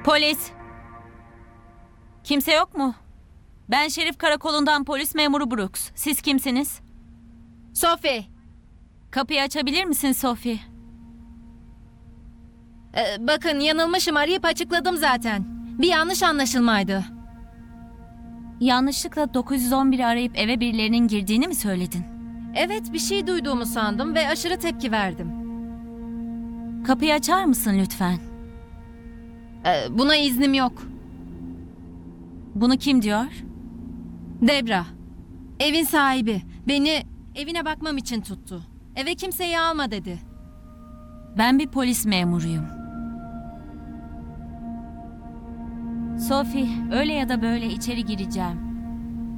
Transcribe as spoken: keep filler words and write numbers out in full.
Polis. Kimse yok mu? Ben Şerif Karakolu'ndan polis memuru Brooks. Siz kimsiniz? Sophie. Kapıyı açabilir misin Sophie? Ee, bakın yanılmışım, arayıp açıkladım zaten. Bir yanlış anlaşılmaydı. Yanlışlıkla dokuz yüz on biri arayıp eve birilerinin girdiğini mi söyledin? Evet, bir şey duyduğumu sandım ve aşırı tepki verdim. Kapıyı açar mısın lütfen? Ee, buna iznim yok. Bunu kim diyor? Debra. Evin sahibi. Beni evine bakmam için tuttu. Eve kimseyi alma dedi. Ben bir polis memuruyum. Sophie, öyle ya da böyle içeri gireceğim.